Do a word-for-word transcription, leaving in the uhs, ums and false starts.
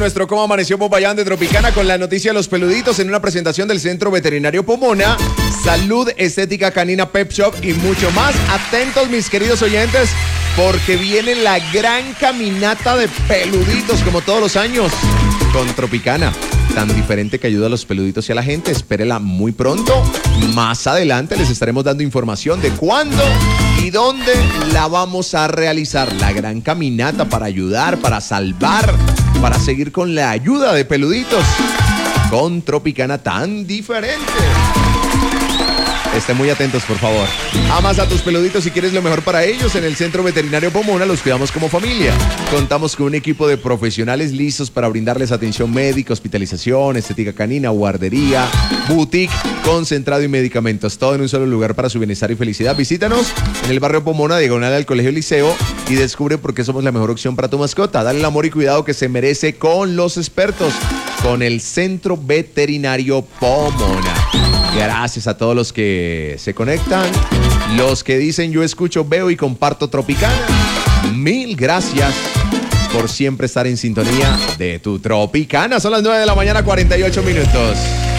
Nuestro Cómo Amaneció Popayán de Tropicana con la noticia de los peluditos en una presentación del Centro Veterinario Pomona, Salud Estética Canina Pet Shop y mucho más. Atentos, mis queridos oyentes, porque viene la gran caminata de peluditos como todos los años con Tropicana. Tan diferente que ayuda a los peluditos y a la gente. Espérela muy pronto. Más adelante les estaremos dando información de cuándo y dónde la vamos a realizar. La gran caminata para ayudar, para salvar, para seguir con la ayuda de peluditos con Tropicana tan diferente. Estén muy atentos, por favor. Amas a tus peluditos y quieres lo mejor para ellos. En el Centro Veterinario Pomona los cuidamos como familia. Contamos con un equipo de profesionales listos para brindarles atención médica, hospitalización, estética canina, guardería, boutique, concentrado y medicamentos. Todo en un solo lugar para su bienestar y felicidad. Visítanos en el barrio Pomona, diagonal al Colegio Liceo, y descubre por qué somos la mejor opción para tu mascota. Dale el amor y cuidado que se merece con los expertos, con el Centro Veterinario Pomona. Gracias a todos los que se conectan, los que dicen yo escucho, veo y comparto Tropicana. Mil gracias por siempre estar en sintonía de tu Tropicana. Son las nueve de la mañana, cuarenta y ocho minutos.